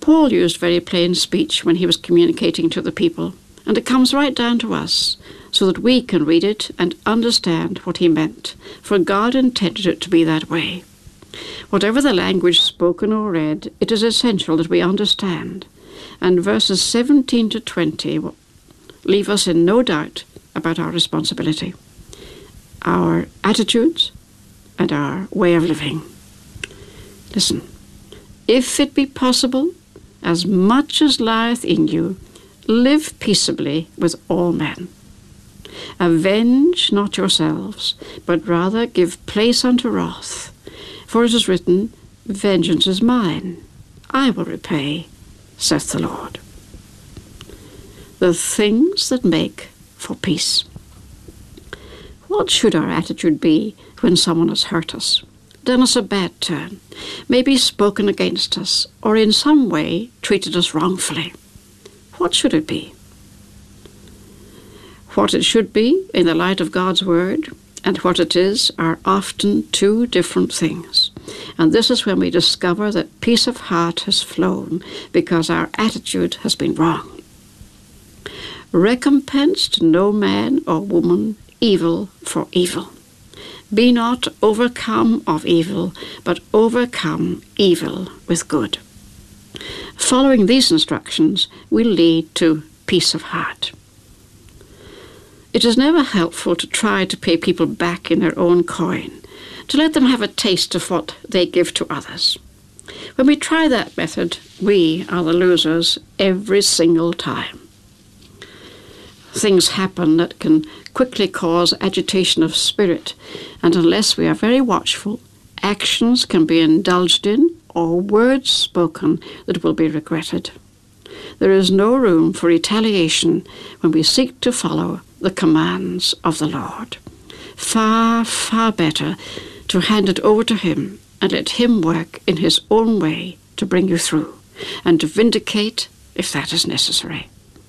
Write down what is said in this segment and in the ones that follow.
Paul used very plain speech when he was communicating to the people, and it comes right down to us, so that we can read it and understand what he meant, for God intended it to be that way. Whatever the language spoken or read, it is essential that we understand, and verses 17 to 20 leave us in no doubt about our responsibility, our attitudes, and our way of living. Listen. If it be possible, as much as lieth in you, live peaceably with all men. Avenge not yourselves, but rather give place unto wrath. For it is written, Vengeance is mine, I will repay, saith the Lord. The things that make for peace. What should our attitude be when someone has hurt us, done us a bad turn, maybe spoken against us, or in some way treated us wrongfully? What should it be? What it should be in the light of God's Word and what it is are often two different things. And this is when we discover that peace of heart has flown because our attitude has been wrong. Recompense to no man or woman evil for evil. Be not overcome of evil, but overcome evil with good. Following these instructions will lead to peace of heart. It is never helpful to try to pay people back in their own coin, to let them have a taste of what they give to others. When we try that method, we are the losers every single time. Things happen that can quickly cause agitation of spirit, and unless we are very watchful, actions can be indulged in or words spoken that will be regretted. There is no room for retaliation when we seek to follow the commands of the Lord. Far, far better to hand it over to Him and let Him work in His own way to bring you through and to vindicate if that is necessary.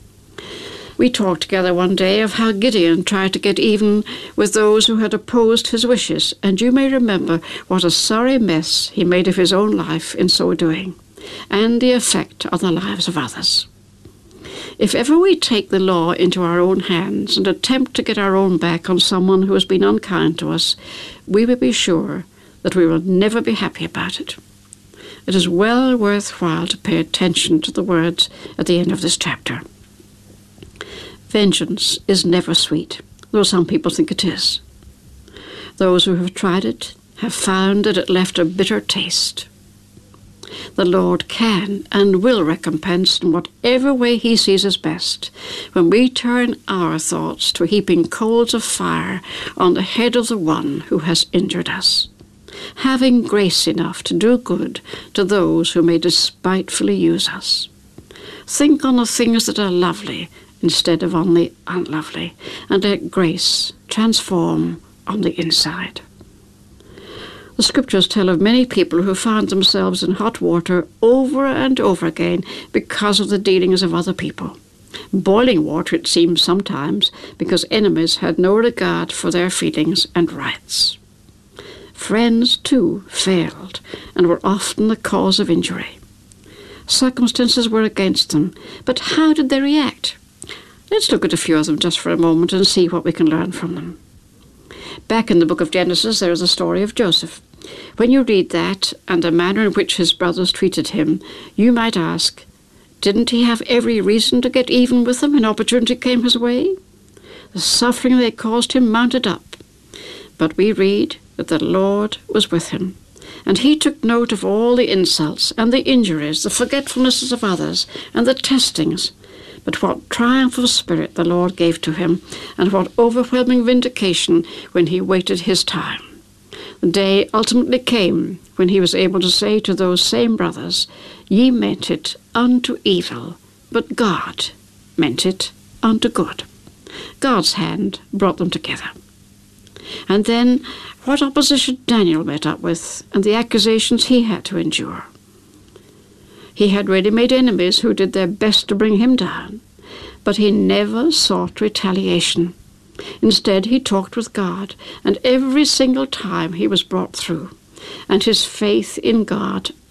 We talked together one day of how Gideon tried to get even with those who had opposed his wishes, and you may remember what a sorry mess he made of his own life in so doing, and the effect on the lives of others. If ever we take the law into our own hands and attempt to get our own back on someone who has been unkind to us, we will be sure that we will never be happy about it. It is well worthwhile to pay attention to the words at the end of this chapter. Vengeance is never sweet, though some people think it is. Those who have tried it have found that it left a bitter taste. The Lord can and will recompense in whatever way He sees as best when we turn our thoughts to heaping coals of fire on the head of the one who has injured us, having grace enough to do good to those who may despitefully use us. Think on the things that are lovely instead of on the unlovely, and let grace transform on the inside. The Scriptures tell of many people who found themselves in hot water over and over again because of the dealings of other people. Boiling water, it seems sometimes, because enemies had no regard for their feelings and rights. Friends, too, failed and were often the cause of injury. Circumstances were against them, but how did they react? Let's look at a few of them just for a moment and see what we can learn from them. Back in the book of Genesis, there is a story of Joseph. When you read that and the manner in which his brothers treated him, you might ask, didn't he have every reason to get even with them when opportunity came his way? The suffering they caused him mounted up. But we read that the Lord was with him, and He took note of all the insults and the injuries, the forgetfulnesses of others, and the testings. But what triumph of spirit the Lord gave to him, and what overwhelming vindication when he waited His time. The day ultimately came when he was able to say to those same brothers, Ye meant it unto evil, but God meant it unto good. God's hand brought them together. And then what opposition Daniel met up with, and the accusations he had to endure. He had ready-made enemies who did their best to bring him down, but he never sought retaliation. Instead, he talked with God, and every single time he was brought through, and his faith in God